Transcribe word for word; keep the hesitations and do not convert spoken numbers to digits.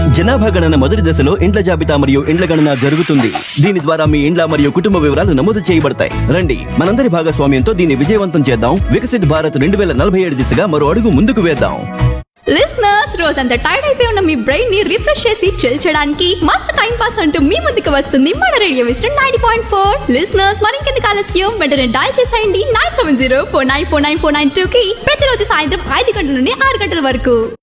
జనాభా గణన మొదటి దశలో ఇండ్ల జాబితా మరియు ఇండ్ల గణన జరుగుతుంది. దీని ద్వారా మీ ఇండ్ల మరియు కుటుంబ వివరాలు నమోదు చేయబడతాయి. రండి, మనందరి భాగస్వామ్యంతో దీన్ని విజయవంతం చేద్దాం. వికసిత్ భారత్ రెండు వేల నలభై ఏడు దిశగా మరో అడుగు ముందుకు వేద్దాం. లిసనర్స్, రోజంతా టైర్డ్ అయిపోయి ఉన్న మీ బ్రెయిన్ ని రిఫ్రెష్ చేసి చిల్ చేయడానికి మస్తు టైం పాస్ అంటూ మీ ముందుకు వస్తుంది మన radio విస్టన్ ninety point four. Listeners, మరింకెందుకు ఆలస్యం, వెంటనే డయల్ చేసేయండి nine seven zero four nine four nine four nine two కి ప్రతిరోజు సాయంత్రం ఐదు గంటల నుండి ఆరు గంటల వరకు.